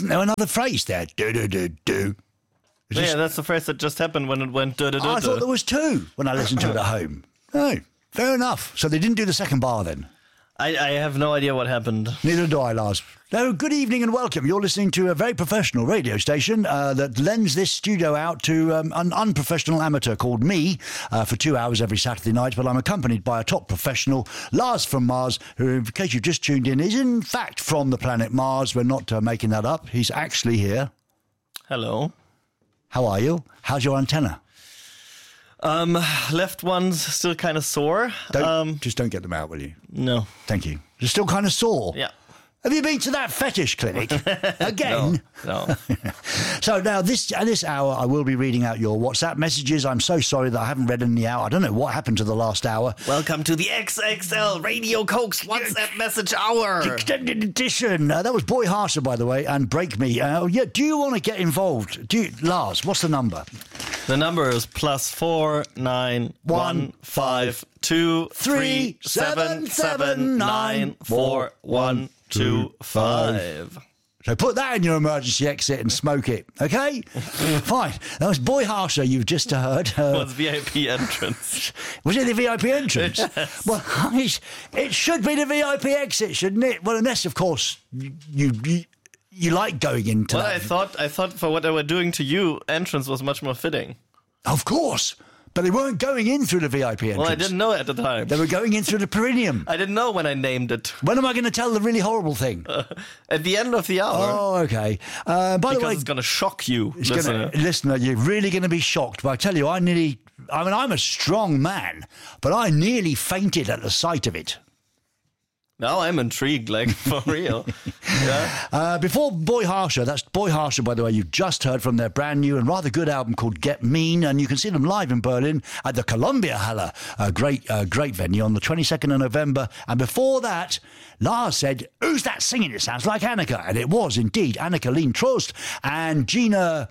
Wasn't there another phrase there? Do. Yeah, that's the phrase that just happened when it went do-do-do-do. I thought there was two when I listened to it at home. No, fair enough. So they didn't do the second bar then? I have no idea what happened. Neither do I, Lars. No, good evening and welcome. You're listening to a very professional radio station that lends this studio out to an unprofessional amateur called me for 2 hours every Saturday night. But I'm accompanied by a top professional, Lars from Mars, who, in case you've just tuned in, is in fact from the planet Mars. We're not making that up. He's actually here. Hello. How are you? How's your antenna? Left one's still kind of sore. Just don't get them out, will you? No. Thank you. You're still kind of sore? Yeah. Have you been to that fetish clinic again? No. So now this hour, I will be reading out your WhatsApp messages. I'm so sorry that I haven't read any out. I don't know what happened to the last hour. Welcome to the XXL Radio Cokes WhatsApp Message Hour. Extended edition. That was Boy Harsher, by the way, and Break Me. Yeah. Do you want to get involved? Lars, what's the number? The number is +4 9 1 5 2 3 7 7 9 4 1 2 5. So put that in your emergency exit and smoke it, okay? Fine. That was Boy Harsher you've just heard. It was VIP entrance. Was it the VIP entrance? Yes. Well, it should be the VIP exit, shouldn't it? Well, unless, of course, you like going into that. I thought for what they were doing to you, entrance was much more fitting. Of course. But they weren't going in through the VIP entrance. Well, I didn't know at the time. They were going in through the perineum. I didn't know when I named it. When am I going to tell the really horrible thing? At the end of the hour. Oh, okay. By the way, because it's going to shock you, listener. You're really going to be shocked. But I tell you, I'm a strong man, but I nearly fainted at the sight of it. Now I'm intrigued, like, for real. Yeah. Before Boy Harsher, that's Boy Harsher, by the way, you just heard from their brand new and rather good album called Get Mean, and you can see them live in Berlin at the Columbia Halle, a great venue, on the 22nd of November. And before that, Lars said, "Who's that singing? It sounds like Annika." And it was indeed Annika Leen Trost and Gina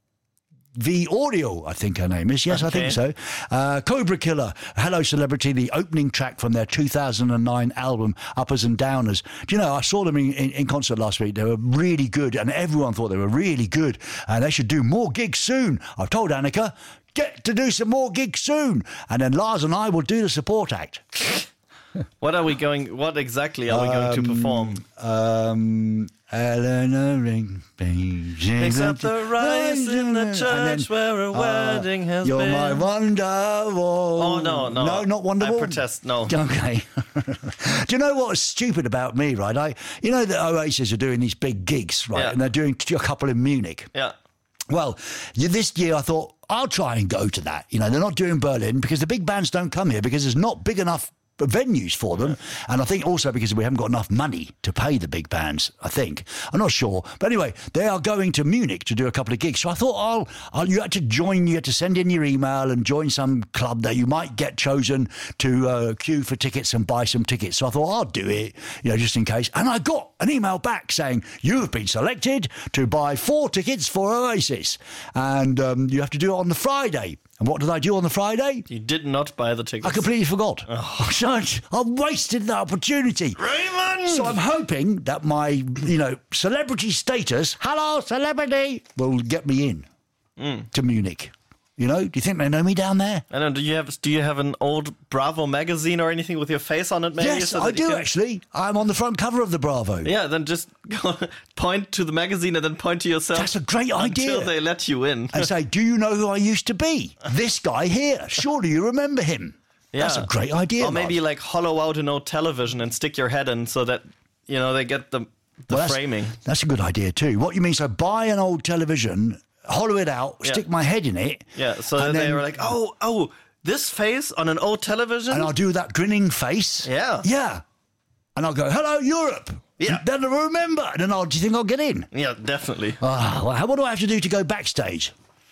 V Audio, I think her name is. Yes, okay. I think so. Cobra Killer, Hello Celebrity, the opening track from their 2009 album, Uppers and Downers. Do you know, I saw them in concert last week. They were really good, and everyone thought they were really good, and they should do more gigs soon. I've told Annika, get to do some more gigs soon, and then Lars and I will do the support act. What exactly are we going to perform? Eleanor Rigby picks up the rice in the church where a wedding has you're been. You're my Wonderwall. Oh, no. No, not Wonderwall? I protest, no. Okay. Do you know what's stupid about me, right? You know that Oasis are doing these big gigs, right? Yeah. And they're doing a couple in Munich. Yeah. Well, this year I thought, I'll try and go to that. You know, they're not doing Berlin because the big bands don't come here because there's not big enough venues for them, and I think also because we haven't got enough money to pay the big bands. I'm not sure, but anyway, they are going to Munich to do a couple of gigs. So I thought, you had to send in your email and join some club that you might get chosen to queue for tickets and buy some tickets. So I thought I'll do it, just in case. And I got an email back saying you have been selected to buy 4 tickets for Oasis, and you have to do it on the Friday. And what did I do on the Friday? You did not buy the tickets. I completely forgot. Oh. I wasted the opportunity. Raymond! So I'm hoping that my, celebrity status, hello, celebrity, will get me in to Munich. Do you think they know me down there? I don't know. Do you have an old Bravo magazine or anything with your face on it? Maybe? Yes, I do actually. I'm on the front cover of the Bravo. Yeah, then just point to the magazine and then point to yourself. That's a great idea. Until they let you in. And say, do you know who I used to be? This guy here. Surely you remember him. Yeah. That's a great idea. Or maybe like hollow out an old television and stick your head in so that, they get the framing. That's a good idea too. What you mean, so buy an old television, hollow it out, stick my head in it. Yeah, so they were like, oh, this face on an old television? And I'll do that grinning face. Yeah. Yeah. And I'll go, hello, Europe. Yeah. Then I'll remember. And then do you think I'll get in? Yeah, definitely. What do I have to do to go backstage?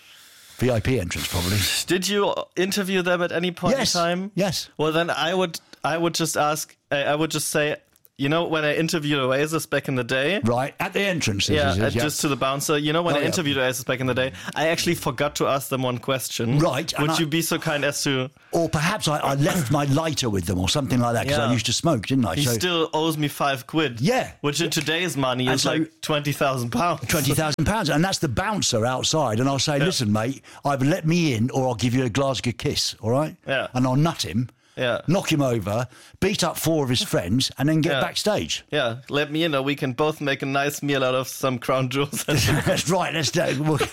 VIP entrance, probably. Did you interview them at any point in time? Yes. Well, then I would just ask, I would just say, you know, when I interviewed Oasis back in the day. Right, at the entrance. Just to the bouncer. You know, when I interviewed Oasis back in the day, I actually forgot to ask them one question. Right. Would you be so kind as to... Or perhaps I left my lighter with them or something like that, because I used to smoke, didn't I? He still owes me £5. Yeah. Which in today's money is like £20,000. £20,000. And that's the bouncer outside. And I'll say, listen, mate, either let me in or I'll give you a Glasgow kiss, all right? Yeah. And I'll nut him. Yeah. Knock him over, beat up 4 of his friends, and then get backstage. Yeah, let me in, or we can both make a nice meal out of some crown jewels. That's right. Let's do it.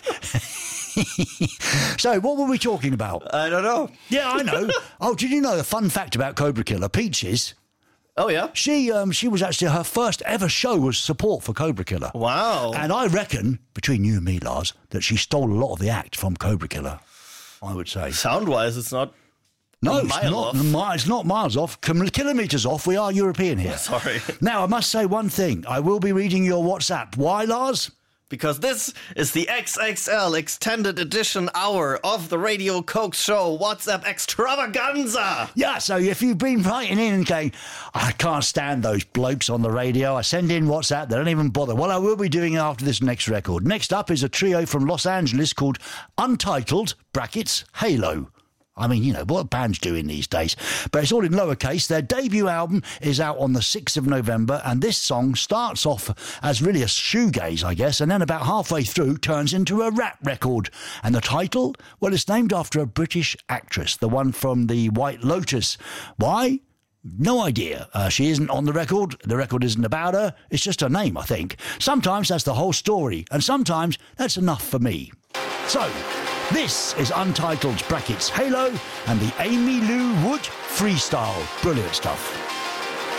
So, what were we talking about? I don't know. Yeah, I know. Oh, did you know a fun fact about Cobra Killer? Peaches. Oh, yeah? She was actually, her first ever show was support for Cobra Killer. Wow. And I reckon, between you and me, Lars, that she stole a lot of the act from Cobra Killer, I would say. Sound-wise, it's not... No, it's not miles off. Kilometres off. We are European here. Sorry. Now, I must say one thing. I will be reading your WhatsApp. Why, Lars? Because this is the XXL Extended Edition hour of the Radio Coke Show WhatsApp Extravaganza. Yeah, so if you've been writing in and going, I can't stand those blokes on the radio, I send in WhatsApp, they don't even bother. Well, I will be doing it after this next record. Next up is a trio from Los Angeles called Untitled, brackets, Halo. I mean, you know, what bands doing these days. But it's all in lowercase. Their debut album is out on the 6th of November, and this song starts off as really a shoegaze, I guess, and then about halfway through turns into a rap record. And the title? Well, it's named after a British actress, the one from The White Lotus. Why? No idea. She isn't on the record. The record isn't about her. It's just her name, I think. Sometimes that's the whole story, and sometimes that's enough for me. So... this is Untitled, brackets, Halo, and the Amy Lou Wood freestyle. Brilliant stuff.